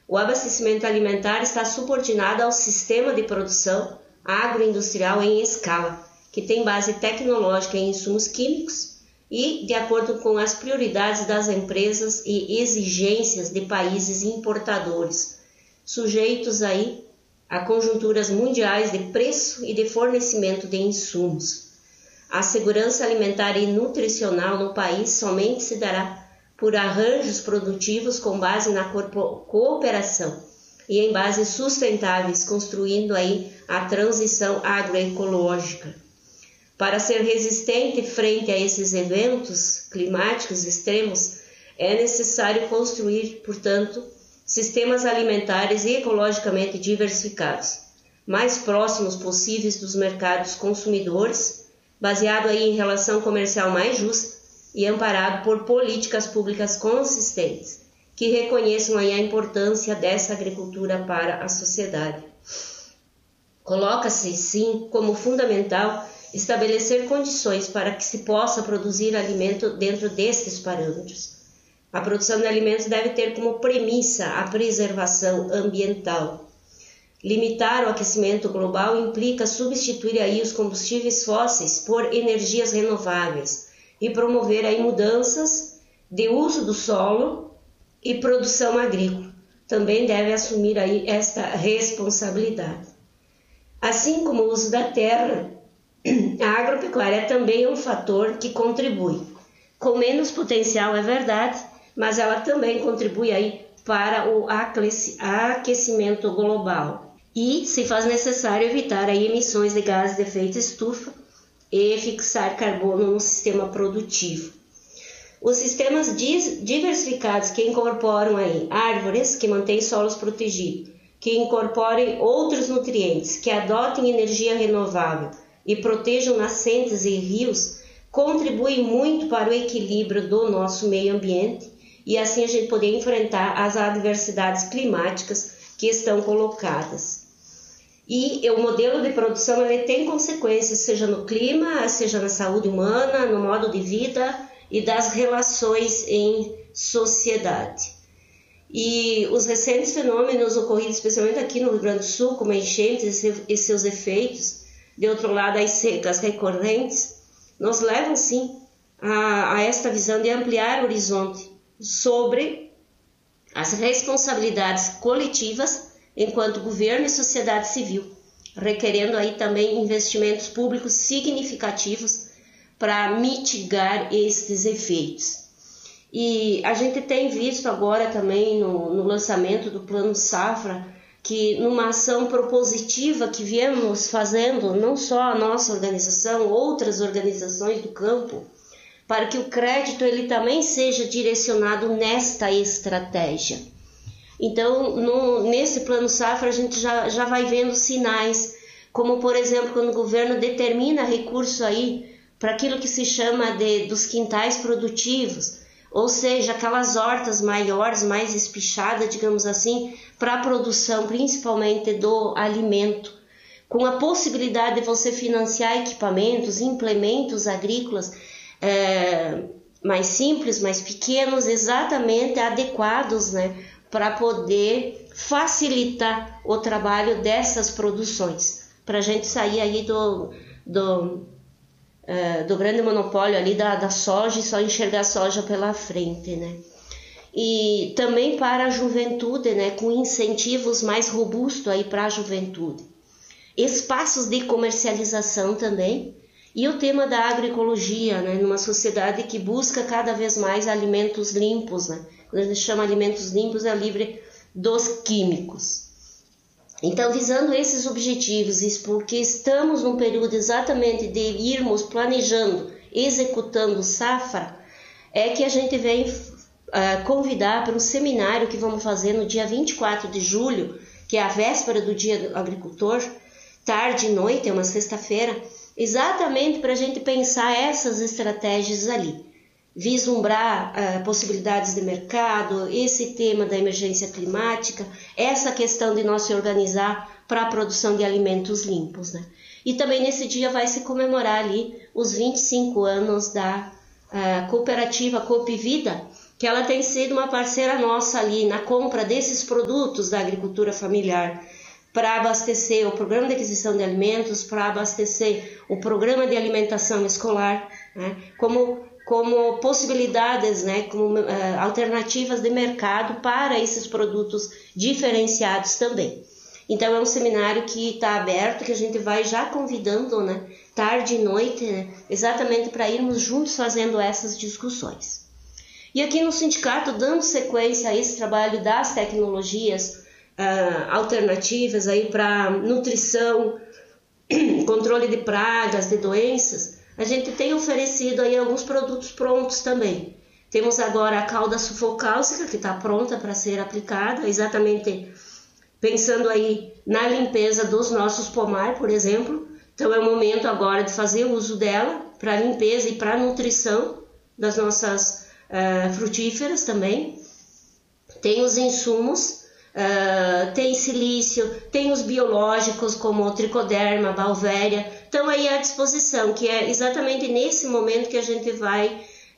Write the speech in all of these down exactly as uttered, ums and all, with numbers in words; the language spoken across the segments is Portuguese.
O abastecimento alimentar está subordinado ao sistema de produção agroindustrial em escala, que tem base tecnológica em insumos químicos e de acordo com as prioridades das empresas e exigências de países importadores, sujeitos aí a conjunturas mundiais de preço e de fornecimento de insumos. A segurança alimentar e nutricional no país somente se dará por arranjos produtivos com base na cooperação e em bases sustentáveis, construindo aí a transição agroecológica. Para ser resistente frente a esses eventos climáticos extremos, é necessário construir, portanto, sistemas alimentares e ecologicamente diversificados, mais próximos possíveis dos mercados consumidores, baseado aí em relação comercial mais justa e amparado por políticas públicas consistentes, que reconheçam aí a importância dessa agricultura para a sociedade. Coloca-se, sim, como fundamental estabelecer condições para que se possa produzir alimento dentro destes parâmetros. A produção de alimentos deve ter como premissa a preservação ambiental. Limitar o aquecimento global implica substituir aí os combustíveis fósseis por energias renováveis e promover aí mudanças de uso do solo e produção agrícola. Também deve assumir aí esta responsabilidade. Assim como o uso da terra, a agropecuária também é um fator que contribui. Com menos potencial, é verdade, mas ela também contribui aí para o aquecimento global. E se faz necessário evitar aí emissões de gases de efeito estufa e fixar carbono no sistema produtivo. Os sistemas diversificados que incorporam aí árvores que mantêm solos protegidos, que incorporem outros nutrientes, que adotem energia renovável e protejam nascentes e rios, contribuem muito para o equilíbrio do nosso meio ambiente e assim a gente poder enfrentar as adversidades climáticas que estão colocadas. E o modelo de produção ele tem consequências, seja no clima, seja na saúde humana, no modo de vida e das relações em sociedade. E os recentes fenômenos ocorridos, especialmente aqui no Rio Grande do Sul, como enchentes e seus efeitos, de outro lado as secas recorrentes, nos levam sim a, a esta visão de ampliar o horizonte sobre as responsabilidades coletivas enquanto governo e sociedade civil, requerendo aí também investimentos públicos significativos para mitigar estes efeitos. E a gente tem visto agora também no, no lançamento do Plano Safra, que numa ação propositiva que viemos fazendo, não só a nossa organização, outras organizações do campo, para que o crédito ele também seja direcionado nesta estratégia. Então, no, nesse Plano Safra, a gente já, já vai vendo sinais, como, por exemplo, quando o governo determina recurso aí para aquilo que se chama de, dos quintais produtivos, ou seja, aquelas hortas maiores, mais espichadas, digamos assim, para a produção, principalmente do alimento, com a possibilidade de você financiar equipamentos, implementos agrícolas é, mais simples, mais pequenos, exatamente adequados, né, para poder facilitar o trabalho dessas produções, para a gente sair aí do, do, uh, do grande monopólio ali da, da soja e só enxergar soja pela frente, né? E também para a juventude, né, com incentivos mais robustos aí para a juventude. Espaços de comercialização também, e o tema da agroecologia, né, numa sociedade que busca cada vez mais alimentos limpos, né? Quando a gente chama alimentos limpos, é livre dos químicos. Então, visando esses objetivos, isso porque estamos num período exatamente de irmos planejando, executando Safra, é que a gente vem uh, convidar para um seminário que vamos fazer no dia vinte e quatro de julho, que é a véspera do Dia do Agricultor, tarde e noite, é uma sexta-feira, exatamente para a gente pensar essas estratégias ali. Vislumbrar uh, possibilidades de mercado, esse tema da emergência climática, essa questão de nós se organizar para a produção de alimentos limpos, né? E também nesse dia vai se comemorar ali os vinte e cinco anos da uh, cooperativa Coopvida, que ela tem sido uma parceira nossa ali na compra desses produtos da agricultura familiar, para abastecer o programa de aquisição de alimentos, para abastecer o programa de alimentação escolar, né, como, como possibilidades, né, como uh, alternativas de mercado para esses produtos diferenciados também. Então é um seminário que está aberto, que a gente vai já convidando, né, tarde e noite, né, exatamente para irmos juntos fazendo essas discussões. E aqui no sindicato, dando sequência a esse trabalho das tecnologias Uh, alternativas aí para nutrição, controle de pragas, de doenças, a gente tem oferecido aí alguns produtos prontos também. Temos agora a calda sulfocálcica, que está pronta para ser aplicada, exatamente pensando aí na limpeza dos nossos pomar, por exemplo. Então é o momento agora de fazer uso dela para limpeza e para nutrição das nossas uh, frutíferas também. Tem os insumos, Uh, tem silício, tem os biológicos como o tricoderma, balvéria, estão aí à disposição, que é exatamente nesse momento que a gente vai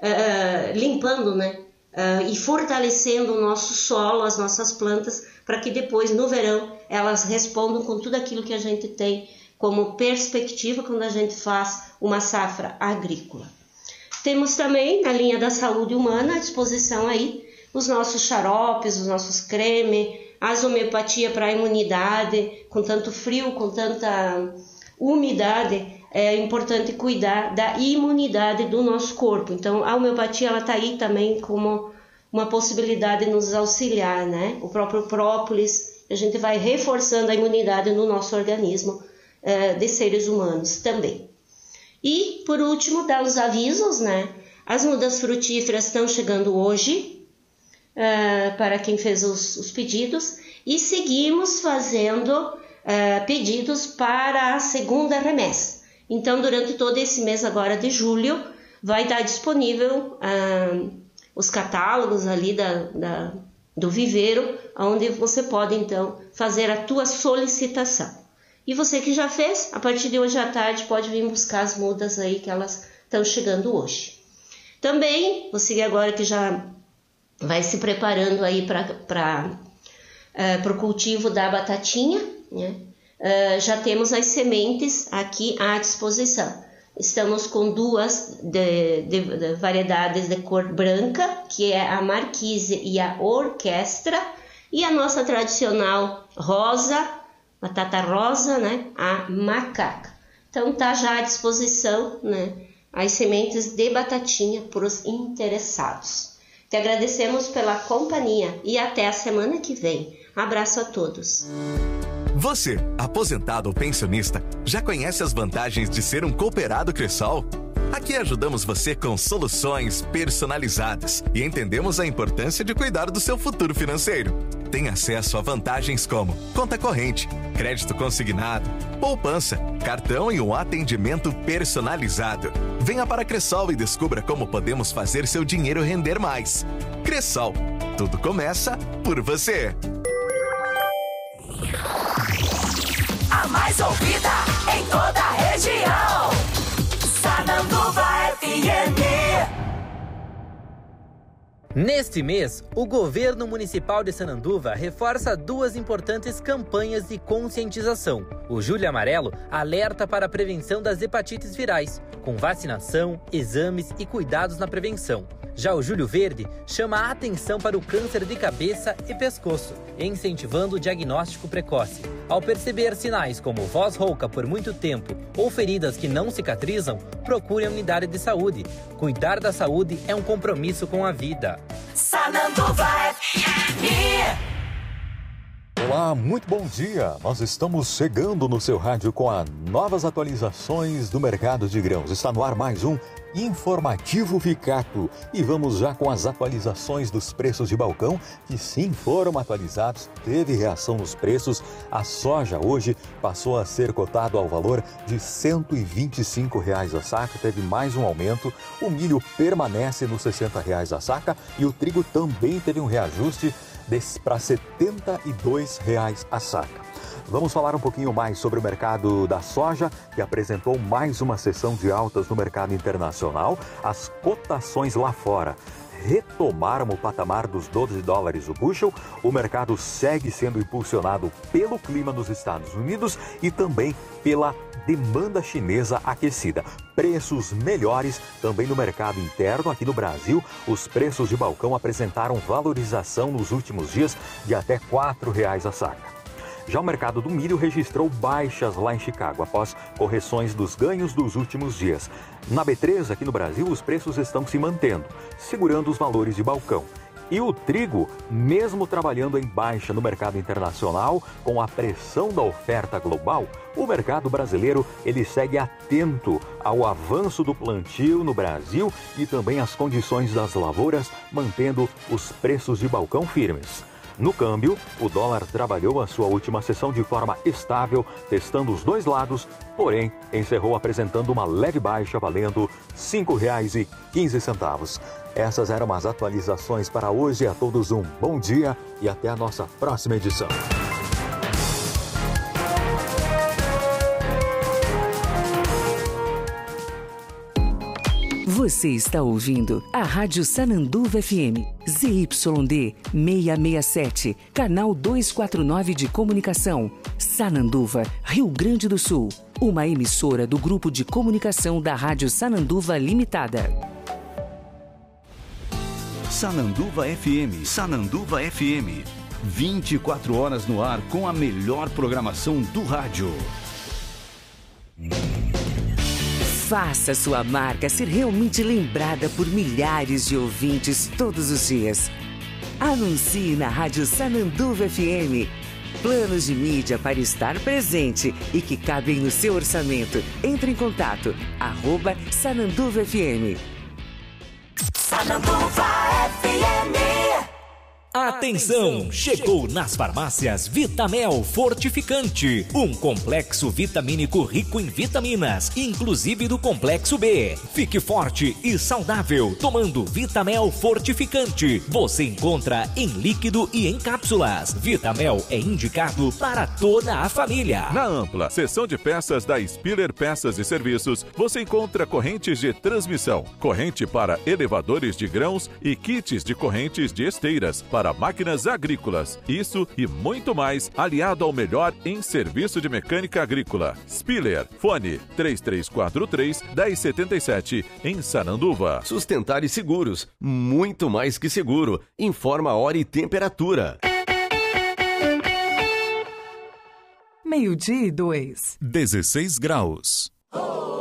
uh, limpando, né, uh, e fortalecendo o nosso solo, as nossas plantas, para que depois, no verão, elas respondam com tudo aquilo que a gente tem como perspectiva quando a gente faz uma safra agrícola. Temos também, na linha da saúde humana, à disposição aí, os nossos xaropes, os nossos cremes, as homeopatia para a imunidade, com tanto frio, com tanta umidade, é importante cuidar da imunidade do nosso corpo. Então, a homeopatia está aí também como uma possibilidade de nos auxiliar, né? O próprio própolis, a gente vai reforçando a imunidade no nosso organismo é, de seres humanos também. E, por último, dar os avisos, né? As mudas frutíferas estão chegando hoje, Uh, para quem fez os, os pedidos, e seguimos fazendo uh, pedidos para a segunda remessa. Então, durante todo esse mês agora de julho, vai estar disponível uh, os catálogos ali da, da, do viveiro, onde você pode, então, fazer a tua solicitação. E você que já fez, a partir de hoje à tarde, pode vir buscar as mudas aí, que elas estão chegando hoje. Também, você agora que já vai se preparando aí para uh, o cultivo da batatinha, né? Uh, já temos as sementes aqui à disposição. Estamos com duas de, de, de variedades de cor branca, que é a marquise e a orquestra, e a nossa tradicional rosa, batata rosa, né? A macaca. Então tá já à disposição, né, as sementes de batatinha para os interessados. Te agradecemos pela companhia e até a semana que vem. Abraço a todos. Você, aposentado ou pensionista, já conhece as vantagens de ser um cooperado Cressol? Aqui ajudamos você com soluções personalizadas e entendemos a importância de cuidar do seu futuro financeiro. Tem acesso a vantagens como conta corrente, crédito consignado, poupança, cartão e um atendimento personalizado. Venha para a Cressol e descubra como podemos fazer seu dinheiro render mais. Cressol, tudo começa por você. A mais ouvida em toda a região. Sananduva F M. Neste mês, o governo municipal de Sananduva reforça duas importantes campanhas de conscientização. O Julho Amarelo alerta para a prevenção das hepatites virais, com vacinação, exames e cuidados na prevenção. Já o Julho Verde chama a atenção para o câncer de cabeça e pescoço, incentivando o diagnóstico precoce. Ao perceber sinais como voz rouca por muito tempo ou feridas que não cicatrizam, procure a unidade de saúde. Cuidar da saúde é um compromisso com a vida. Sananduva F M. Olá, muito bom dia! Nós estamos chegando no seu rádio com as novas atualizações do mercado de grãos. Está no ar mais um Informativo Ficato. E vamos já com as atualizações dos preços de balcão, que sim foram atualizados, teve reação nos preços. A soja hoje passou a ser cotado ao valor de cento e vinte e cinco reais a saca, teve mais um aumento. O milho permanece nos sessenta reais a saca e o trigo também teve um reajuste para setenta e dois reais a saca. Vamos falar um pouquinho mais sobre o mercado da soja, que apresentou mais uma sessão de altas no mercado internacional. As cotações lá fora retomaram o patamar dos doze dólares o bushel, o mercado segue sendo impulsionado pelo clima nos Estados Unidos e também pela demanda chinesa aquecida. Preços melhores também no mercado interno. Aqui no Brasil, os preços de balcão apresentaram valorização nos últimos dias de até quatro reais a saca. Já o mercado do milho registrou baixas lá em Chicago, após correções dos ganhos dos últimos dias. Na B três, aqui no Brasil, os preços estão se mantendo, segurando os valores de balcão. E o trigo, mesmo trabalhando em baixa no mercado internacional, com a pressão da oferta global, o mercado brasileiro ele segue atento ao avanço do plantio no Brasil e também às condições das lavouras, mantendo os preços de balcão firmes. No câmbio, o dólar trabalhou a sua última sessão de forma estável, testando os dois lados, porém encerrou apresentando uma leve baixa, valendo cinco reais e quinze centavos. Essas eram as atualizações para hoje. A todos um bom dia e até a nossa próxima edição. Você está ouvindo a Rádio Sananduva F M, Z Y D seiscentos e sessenta e sete, canal duzentos e quarenta e nove de comunicação, Sananduva, Rio Grande do Sul. Uma emissora do Grupo de Comunicação da Rádio Sananduva Limitada. Sananduva F M, Sananduva F M. vinte e quatro horas no ar com a melhor programação do rádio. Faça sua marca ser realmente lembrada por milhares de ouvintes todos os dias. Anuncie na Rádio Sananduva F M. Planos de mídia para estar presente e que cabem no seu orçamento. Entre em contato, arroba Sananduva F M. Sananduva F M. Atenção! Chegou nas farmácias Vitamel Fortificante, um complexo vitamínico rico em vitaminas, inclusive do complexo B. Fique forte e saudável tomando Vitamel Fortificante. Você encontra em líquido e em cápsulas. Vitamel é indicado para toda a família. Na ampla seção de peças da Spiller Peças e Serviços, você encontra correntes de transmissão, corrente para elevadores de grãos e kits de correntes de esteiras para máquinas agrícolas. Isso e muito mais, aliado ao melhor em serviço de mecânica agrícola. Spiller, fone três três quatro três, um zero sete sete, em Sananduva. Sustentar e seguros, muito mais que seguro. Informa a hora e temperatura. Meio-dia e dois. dezesseis graus.